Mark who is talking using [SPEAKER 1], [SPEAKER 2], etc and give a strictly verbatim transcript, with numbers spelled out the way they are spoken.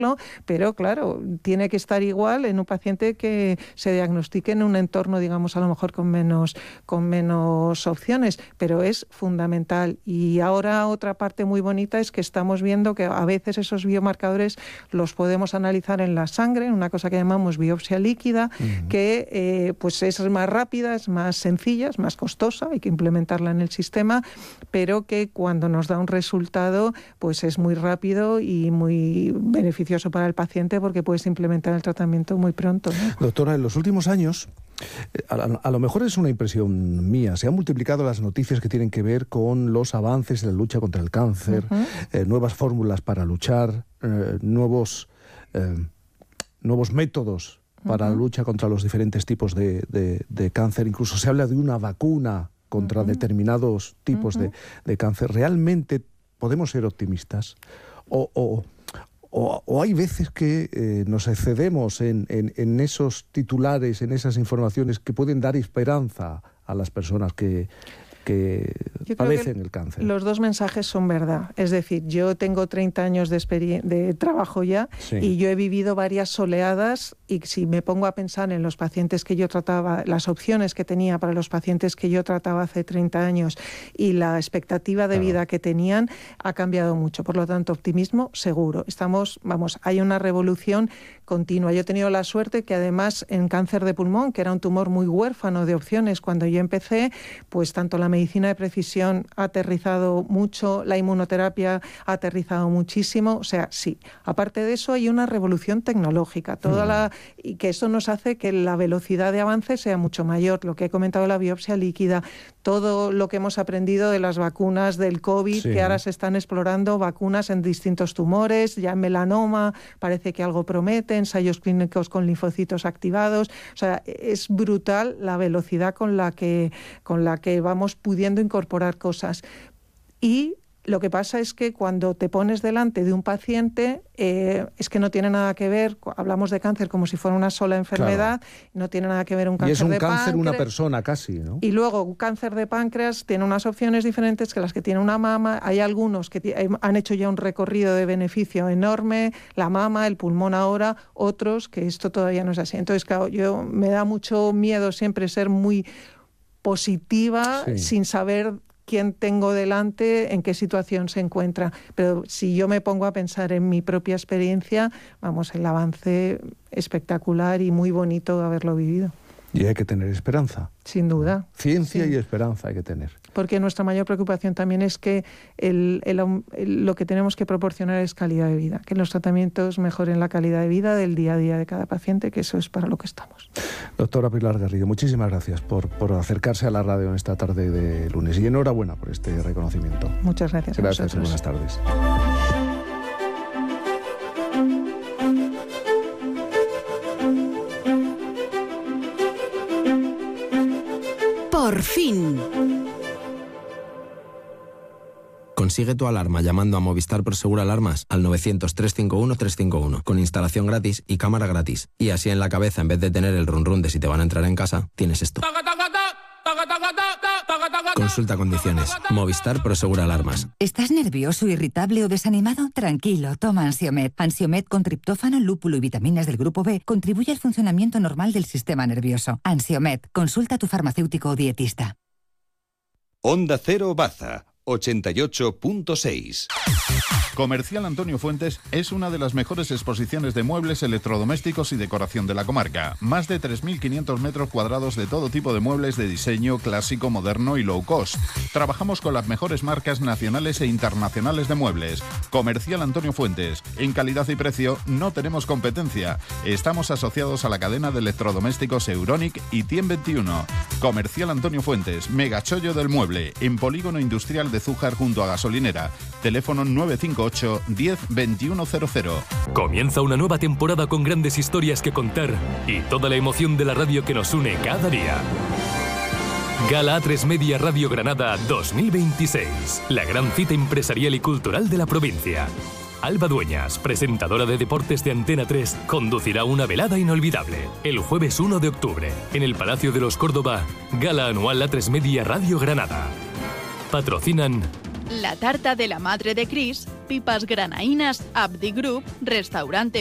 [SPEAKER 1] pero claro, tiene que estar igual en un paciente que se diagnostique en un entorno, digamos, a lo mejor con menos, con menos opciones, pero es fundamental. Y ahora otra parte muy bonita es que estamos viendo que a veces esos biomarcadores los podemos analizar en la sangre, en una cosa que llamamos biopsia líquida, uh-huh. que eh, pues es más rápida, es más sencilla, es más costosa, hay que implementarla en el sistema, pero que cuando nos da un resultado, pues es muy rápido y muy beneficioso para el paciente porque puedes implementar el tratamiento muy pronto, ¿no?
[SPEAKER 2] Doctora, en los últimos años, a, a lo mejor es una impresión mía, se han multiplicado las noticias que tienen que ver con los avances en la lucha contra el cáncer, uh-huh. eh, nuevas fórmulas para luchar, eh, nuevos, eh, nuevos métodos para uh-huh. la lucha contra los diferentes tipos de, de, de cáncer. Incluso se habla de una vacuna contra uh-huh. determinados tipos uh-huh. de, de cáncer. ¿Realmente podemos ser optimistas? O... o O, o hay veces que eh, nos excedemos en, en, en esos titulares, en esas informaciones que pueden dar esperanza a las personas que, que padecen que el cáncer.
[SPEAKER 1] Los dos mensajes son verdad. Es decir, yo tengo treinta años de, experien- de trabajo ya sí. y yo he vivido varias oleadas y si me pongo a pensar en los pacientes que yo trataba, las opciones que tenía para los pacientes que yo trataba hace treinta años y la expectativa de claro. vida que tenían, ha cambiado mucho. Por lo tanto, optimismo seguro. Estamos, vamos, hay una revolución continua. Yo he tenido la suerte que además en cáncer de pulmón, que era un tumor muy huérfano de opciones cuando yo empecé, pues tanto la medicina de precisión ha aterrizado mucho, la inmunoterapia ha aterrizado muchísimo, o sea, sí. Aparte de eso hay una revolución tecnológica, toda mm. la y que eso nos hace que la velocidad de avance sea mucho mayor. Lo que he comentado de la biopsia líquida, todo lo que hemos aprendido de las vacunas del COVID, sí. que ahora se están explorando vacunas en distintos tumores, ya en melanoma, parece que algo promete, ensayos clínicos con linfocitos activados, o sea, es brutal la velocidad con la que, con la que vamos pudiendo incorporar cosas. Y lo que pasa es que cuando te pones delante de un paciente, eh, es que no tiene nada que ver, hablamos de cáncer como si fuera una sola enfermedad, claro. no tiene nada que ver un cáncer de páncreas.
[SPEAKER 2] Y es un cáncer páncreas, una persona casi, ¿no?
[SPEAKER 1] Y luego un cáncer de páncreas tiene unas opciones diferentes que las que tiene una mama. Hay algunos que t- han hecho ya un recorrido de beneficio enorme, la mama, el pulmón ahora, otros que esto todavía no es así. Entonces, claro, yo me da mucho miedo siempre ser muy positiva sí. sin saber quién tengo delante, en qué situación se encuentra. Pero si yo me pongo a pensar en mi propia experiencia, vamos, el avance espectacular y muy bonito haberlo vivido.
[SPEAKER 2] Y hay que tener esperanza.
[SPEAKER 1] Sin duda.
[SPEAKER 2] Ciencia
[SPEAKER 1] sí.
[SPEAKER 2] y esperanza hay que tener.
[SPEAKER 1] Porque nuestra mayor preocupación también es que el, el, el, lo que tenemos que proporcionar es calidad de vida, que los tratamientos mejoren la calidad de vida del día a día de cada paciente, que eso es para lo que estamos.
[SPEAKER 2] Doctora Pilar Garrido, muchísimas gracias por, por acercarse a la radio en esta tarde de lunes y enhorabuena por este reconocimiento.
[SPEAKER 1] Muchas gracias.
[SPEAKER 2] Gracias y buenas tardes.
[SPEAKER 3] Por fin.
[SPEAKER 4] Consigue tu alarma llamando a Movistar Prosegur Alarmas al novecientos, trescientos cincuenta y uno, trescientos cincuenta y uno con instalación gratis y cámara gratis. Y así en la cabeza, en vez de tener el run run de si te van a entrar en casa, tienes esto. Consulta condiciones. Movistar Prosegur Alarmas.
[SPEAKER 5] ¿Estás nervioso, irritable o desanimado? Tranquilo, toma Ansiomed. Ansiomed con triptófano, lúpulo y vitaminas del grupo B contribuye al funcionamiento normal del sistema nervioso. Ansiomed. Consulta a tu farmacéutico o dietista.
[SPEAKER 6] Onda Cero Baza, ochenta y ocho punto seis.
[SPEAKER 7] Comercial Antonio Fuentes es una de las mejores exposiciones de muebles, electrodomésticos y decoración de la comarca. Más de tres mil quinientos metros cuadrados de todo tipo de muebles de diseño clásico, moderno y low cost. Trabajamos con las mejores marcas nacionales e internacionales de muebles. Comercial Antonio Fuentes. En calidad y precio no tenemos competencia. Estamos asociados a la cadena de electrodomésticos Euronic y Tiem veintiuno. Comercial Antonio Fuentes, megachollo del mueble, en Polígono Industrial de Zújar junto a Gasolinera. Teléfono nueve cinco ocho, diez, veintiuno cero cero.
[SPEAKER 8] Comienza una nueva temporada con grandes historias que contar y toda la emoción de la radio que nos une cada día. Gala A tres Media Radio Granada dos mil veintiséis. La gran cita empresarial y cultural de la provincia. Alba Dueñas, presentadora de deportes de Antena tres, conducirá una velada inolvidable el jueves uno de octubre en el Palacio de los Córdoba. Gala anual A tres Media Radio Granada. Patrocinan
[SPEAKER 3] La tarta de la madre de Cris, pipas granaínas, Abdi Group, restaurante